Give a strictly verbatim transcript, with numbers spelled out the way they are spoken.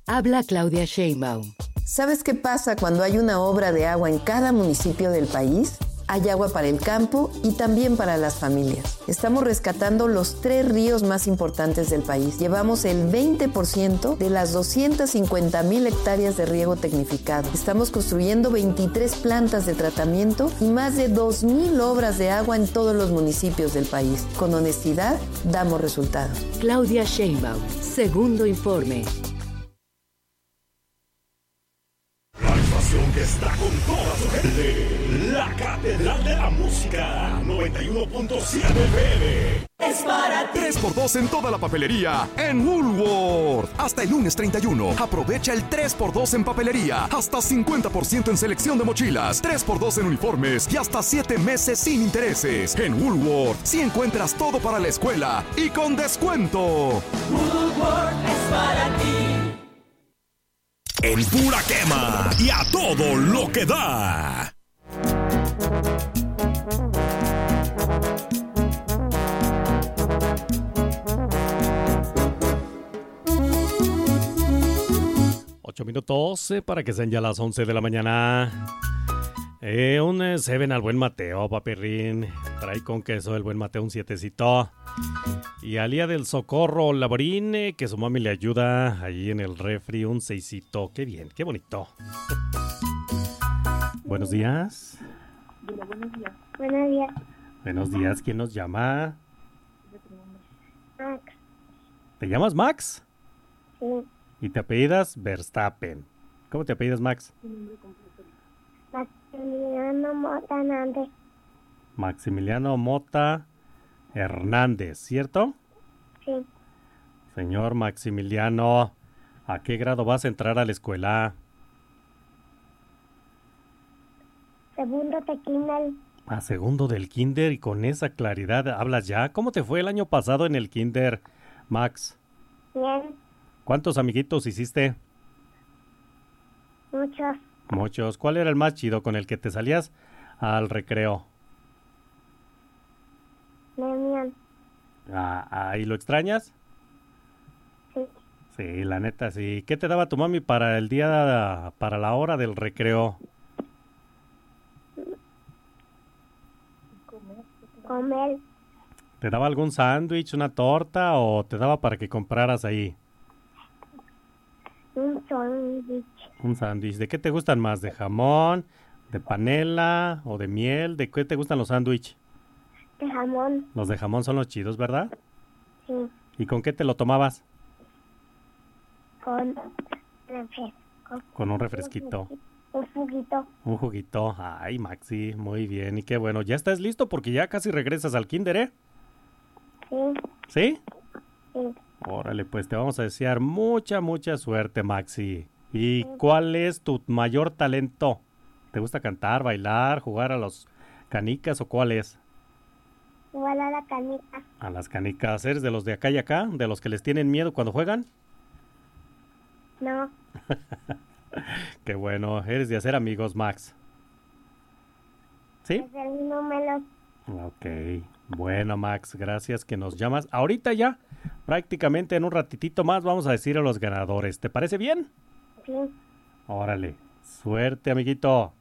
Habla Claudia Sheinbaum. ¿Sabes qué pasa cuando hay una obra de agua en cada municipio del país? Hay agua para el campo y también para las familias. Estamos rescatando los tres ríos más importantes del país. Llevamos el veinte por ciento de las doscientas cincuenta mil hectáreas de riego tecnificado. Estamos construyendo veintitrés plantas de tratamiento y más de dos mil obras de agua en todos los municipios del país. Con honestidad, damos resultados. Claudia Sheinbaum, segundo informe. Que está con toda su gente, la Catedral de la Música, noventa y uno punto siete F M. Es para ti. tres por dos en toda la papelería en Woolworth. Hasta el lunes treinta y uno. Aprovecha el tres por dos en papelería. Hasta cincuenta por ciento en selección de mochilas. tres por dos en uniformes y hasta siete meses sin intereses. En Woolworth, si encuentras todo para la escuela y con descuento. Woolworth es para ti. En pura quema y a todo lo que da. Ocho minutos eh, para que sean ya las once de la mañana. Eh, un eh, Seven al buen Mateo, papirrín. Trae con queso el buen Mateo un sietecito. Y al día del Socorro Laborín, eh, que su mami le ayuda allí en el refri, un seisito. Qué bien, qué bonito. Buenos días. Dile, buenos días. Buenos días. Buenos días, ¿quién nos llama? Max. ¿Te llamas Max? Sí. Y te apellidas Verstappen. ¿Cómo te apellidas, Max? Maximiliano Mota Hernández. Maximiliano Mota Hernández, ¿cierto? Sí. Señor Maximiliano, ¿a qué grado vas a entrar a la escuela? Segundo de kinder. A segundo del kinder, y con esa claridad hablas ya. ¿Cómo te fue el año pasado en el kinder, Max? Bien. ¿Cuántos amiguitos hiciste? Muchos. Muchos. ¿Cuál era el más chido con el que te salías al recreo? Demian. Ah, ah, ¿y lo extrañas? Sí. Sí, la neta, sí. ¿Qué te daba tu mami para el día, para la hora del recreo? Comer. ¿Te daba algún sándwich, una torta o te daba para que compraras ahí? Un sándwich. Un sándwich. ¿De qué te gustan más? ¿De jamón? ¿De panela? ¿O de miel? ¿De qué te gustan los sándwiches? De jamón. Los de jamón son los chidos, ¿verdad? Sí. ¿Y con qué te lo tomabas? Con refresco. Con un refresquito. Un juguito. Un juguito. Ay, Maxi, muy bien. Y qué bueno. ¿Ya estás listo? Porque ya casi regresas al kinder, ¿eh? Sí. ¿Sí? Sí. Órale, pues te vamos a desear mucha, mucha suerte, Maxi. ¿Y cuál es tu mayor talento? ¿Te gusta cantar, bailar, jugar a los canicas o cuál es? Igual a la canica. A las canicas. ¿Eres de los de acá y acá? ¿De los que les tienen miedo cuando juegan? No. Qué bueno. Eres de hacer amigos, Max. ¿Sí? Es el número. Ok. Bueno, Max, gracias que nos llamas. Ahorita ya, prácticamente en un ratitito más, vamos a decir a los ganadores. ¿Te parece bien? Sí. Órale. Suerte, amiguito.